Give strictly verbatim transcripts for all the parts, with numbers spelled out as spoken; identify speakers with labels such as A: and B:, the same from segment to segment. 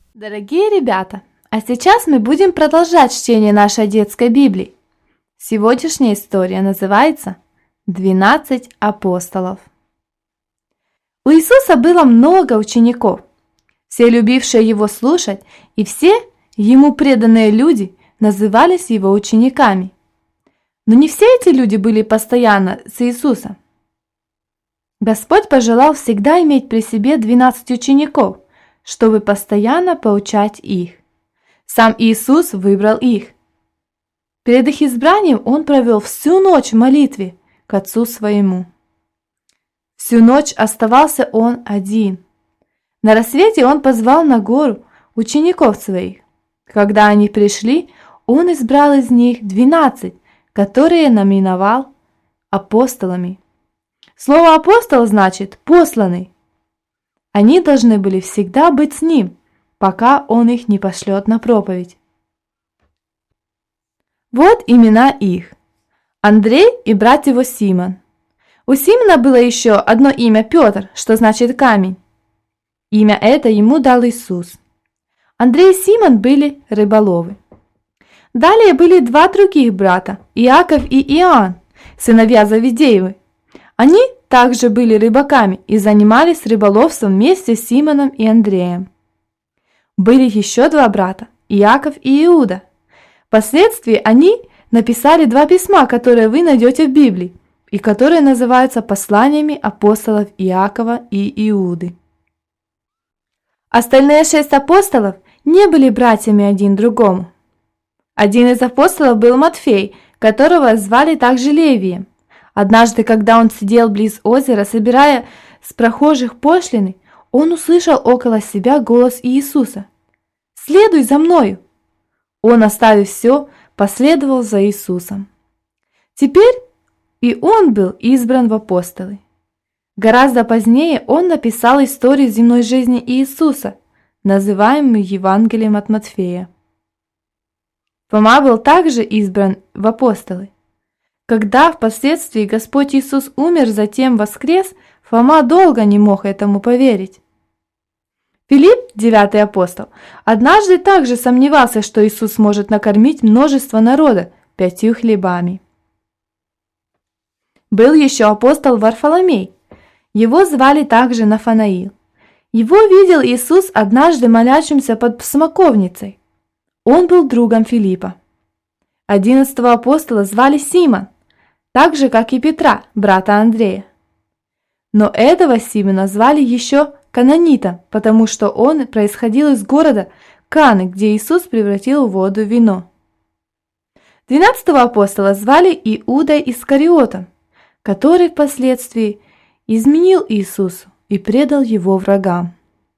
A: Дорогие ребята, а сейчас мы будем продолжать чтение нашей детской Библии. Сегодняшняя история называется «двенадцать апостолов». У Иисуса было много учеников, все любившие Его слушать, и все Ему преданные люди назывались Его учениками. Но не все эти люди были постоянно с Иисусом. Господь пожелал всегда иметь при себе двенадцать учеников, чтобы постоянно поучать их. Сам Иисус выбрал их. Перед их избранием Он провел всю ночь в молитве к Отцу Своему. Всю ночь оставался Он один. На рассвете Он позвал на гору учеников Своих. Когда они пришли, Он избрал из них двенадцать, которые наименовал апостолами. Слово «апостол» значит «посланный». Они должны были всегда быть с Ним, пока Он их не пошлет на проповедь. Вот имена их. Андрей и брат его Симон. У Симона было еще одно имя Петр, что значит камень. Имя это ему дал Иисус. Андрей и Симон были рыболовы. Далее были два других брата, Иаков и Иоанн, сыновья Завидеевы. Они также были рыбаками и занимались рыболовством вместе с Симоном и Андреем. Были еще два брата, Иаков и Иуда. Впоследствии они написали два письма, которые вы найдете в Библии, и которые называются посланиями апостолов Иакова и Иуды. Остальные шесть апостолов не были братьями один другому. Один из апостолов был Матфей, которого звали также Левием. Однажды, когда он сидел близ озера, собирая с прохожих пошлины, он услышал около себя голос Иисуса: «Следуй за мною!» Он, оставив все, последовал за Иисусом. Теперь и он был избран в апостолы. Гораздо позднее он написал историю земной жизни Иисуса, называемую Евангелием от Матфея. Фома был также избран в апостолы. Когда впоследствии Господь Иисус умер, затем воскрес, Фома долго не мог этому поверить. Филипп, девятый апостол, однажды также сомневался, что Иисус может накормить множество народа пятью хлебами. Был еще апостол Варфоломей. Его звали также Нафанаил. Его видел Иисус однажды молящимся под смоковницей. Он был другом Филиппа. Одиннадцатого апостола звали Симон, так же, как и Петра, брата Андрея. Но этого Симона звали еще Кананитом, потому что он происходил из города Каны, где Иисус превратил воду в вино. Двенадцатого апостола звали Иудой Искариотом, который впоследствии изменил Иисусу и предал его врагам.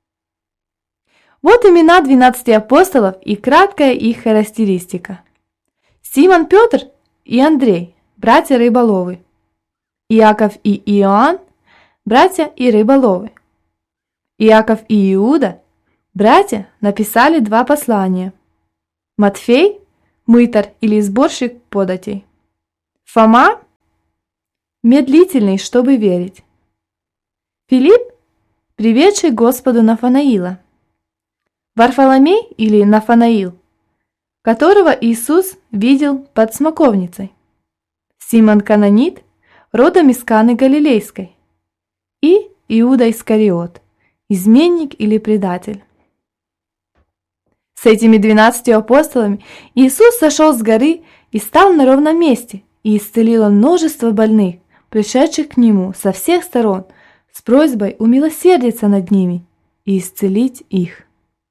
A: Вот имена двенадцати апостолов и краткая их характеристика. Симон Петр и Андрей, братья рыболовы. Иаков и Иоанн, братья и рыболовы. Иаков и Иуда, братья, написали два послания. Матфей, мытарь или сборщик податей. Фома, медлительный, чтобы верить. Филипп, приведший Господу Нафанаила. Варфоломей или Нафанаил, которого Иисус видел под смоковницей. Симон Кананит, родом из Каны Галилейской. И Иуда Искариот, изменник или предатель. С этими двенадцатью апостолами Иисус сошел с горы и стал на ровном месте, и исцелил множество больных, пришедших к Нему со всех сторон, с просьбой умилосердиться над ними и исцелить их.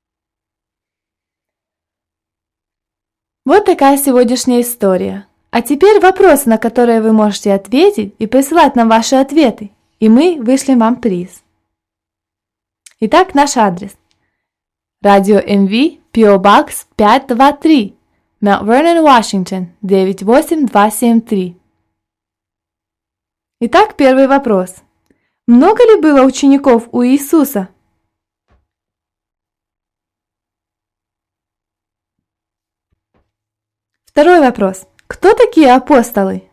A: Вот такая сегодняшняя история. А теперь вопрос, на который вы можете ответить и присылать нам ваши ответы, и мы вышлем вам приз. Итак, наш адрес. Радио эм ви, пи о Box пятьсот двадцать три, Mount Vernon, Вашингтон, девять восемь два семь три. Итак, первый вопрос. Много ли было учеников у Иисуса? Второй вопрос. Кто такие апостолы?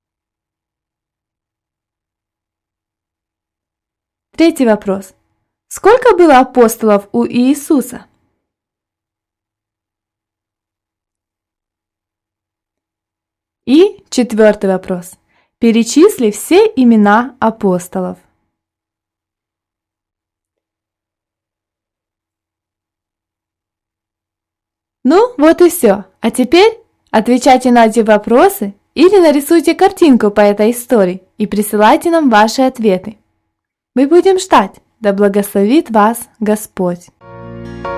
A: Третий вопрос. Сколько было апостолов у Иисуса? И четвертый вопрос. Перечисли все имена апостолов. Ну, вот и все. А теперь отвечайте на эти вопросы или нарисуйте картинку по этой истории и присылайте нам ваши ответы. Мы будем ждать. Да благословит вас Господь!